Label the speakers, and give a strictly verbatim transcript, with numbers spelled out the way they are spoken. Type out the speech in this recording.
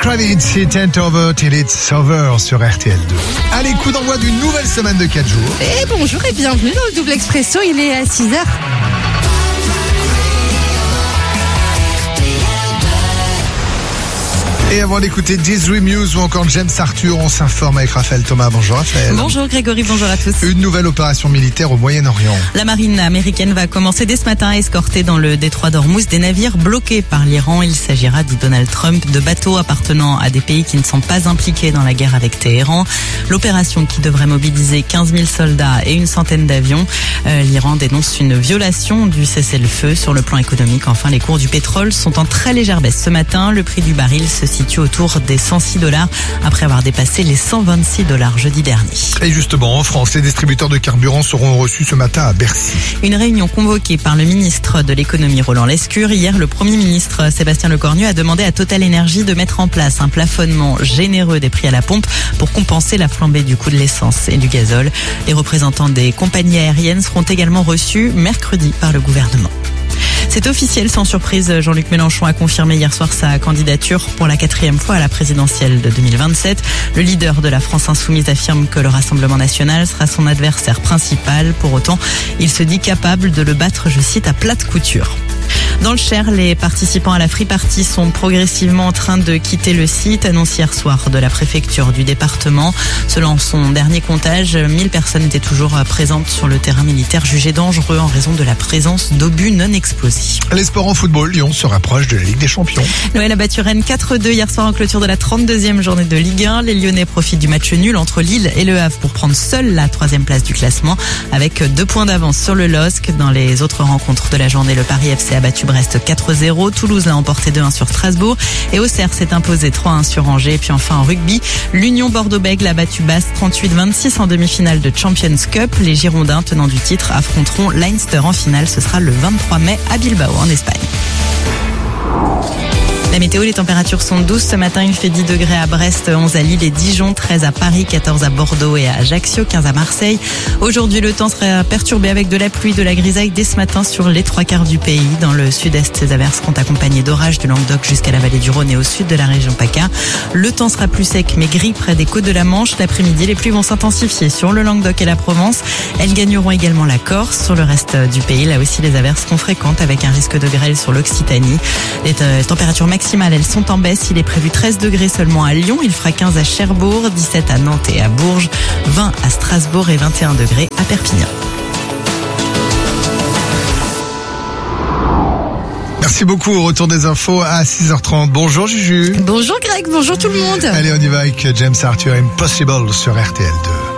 Speaker 1: Kravitz, c'est Tent Over Till It's Over sur R T L deux. Allez, coup d'envoi d'une nouvelle semaine de quatre jours.
Speaker 2: Et bonjour et bienvenue dans le Double Expresso, il est à six heures.
Speaker 1: Et avant d'écouter Desiree Muse ou encore James Arthur, on s'informe avec Raphaël Thomas. Bonjour Raphaël.
Speaker 2: Bonjour Grégory, bonjour à tous.
Speaker 1: Une nouvelle opération militaire au Moyen-Orient.
Speaker 2: La marine américaine va commencer dès ce matin à escorter dans le détroit d'Ormuz des navires bloqués par l'Iran. Il s'agira, dit Donald Trump, de bateaux appartenant à des pays qui ne sont pas impliqués dans la guerre avec Téhéran. L'opération, qui devrait mobiliser quinze mille soldats et une centaine d'avions, euh, l'Iran dénonce une violation du cessez-le-feu. Sur le plan économique, enfin, les cours du pétrole sont en très légère baisse ce matin. Le prix du baril se situe autour des cent six dollars après avoir dépassé les cent vingt-six dollars jeudi dernier.
Speaker 1: Et justement, en France, les distributeurs de carburant seront reçus ce matin à Bercy.
Speaker 2: Une réunion convoquée par le ministre de l'économie Roland Lescure. Hier, le Premier ministre Sébastien Lecornu a demandé à Total Energy de mettre en place un plafonnement généreux des prix à la pompe pour compenser la flambée du coût de l'essence et du gazole. Les représentants des compagnies aériennes seront également reçus mercredi par le gouvernement. C'est officiel, sans surprise, Jean-Luc Mélenchon a confirmé hier soir sa candidature pour la quatrième fois à la présidentielle de deux mille vingt-sept. Le leader de la France Insoumise affirme que le Rassemblement National sera son adversaire principal. Pour autant, il se dit capable de le battre, je cite, à plate couture. Dans le Cher, les participants à la Free Party sont progressivement en train de quitter le site, annoncé hier soir de la préfecture du département. Selon son dernier comptage, mille personnes étaient toujours présentes sur le terrain militaire jugé dangereux en raison de la présence d'obus non explosifs.
Speaker 1: Les sports en football, Lyon se rapproche de la Ligue des Champions.
Speaker 2: L'O L a battu Rennes quatre deux hier soir en clôture de la trente-deuxième journée de Ligue un. Les Lyonnais profitent du match nul entre Lille et Le Havre pour prendre seule la troisième place du classement avec deux points d'avance sur le L O S C. Dans les autres rencontres de la journée, le Paris F C a battu Brest quatre zéro. Toulouse l'a emporté deux un sur Strasbourg. Et Auxerre s'est imposé trois un sur Angers. Et puis enfin en rugby, l'Union Bordeaux-Bègles a battu Basse trente-huit vingt-six en demi-finale de Champions Cup. Les Girondins, tenants du titre, affronteront Leinster en finale. Ce sera le vingt-trois mai à Bilbao en Espagne. La météo, les températures sont douces. Ce matin, il fait dix degrés à Brest, onze à Lille et Dijon, treize à Paris, quatorze à Bordeaux et à Ajaccio, quinze à Marseille. Aujourd'hui, le temps sera perturbé avec de la pluie, de la grisaille dès ce matin sur les trois quarts du pays. Dans le sud-est, ces averses seront accompagnées d'orages du Languedoc jusqu'à la vallée du Rhône et au sud de la région PACA. Le temps sera plus sec mais gris près des côtes de la Manche. L'après-midi, les pluies vont s'intensifier sur le Languedoc et la Provence. Elles gagneront également la Corse. Sur le reste du pays, là aussi, les averses seront fréquentes avec un risque de grêle sur l'Occitanie. Les t- températures maximales, elles sont en baisse. Il est prévu treize degrés seulement à Lyon. Il fera quinze à Cherbourg, dix-sept à Nantes et à Bourges, vingt à Strasbourg et vingt et un degrés à Perpignan.
Speaker 1: Merci beaucoup. Au retour des infos à six heures trente. Bonjour Juju.
Speaker 2: Bonjour Greg, bonjour tout le monde.
Speaker 1: Allez, on y va avec James Arthur, Impossible sur R T L deux.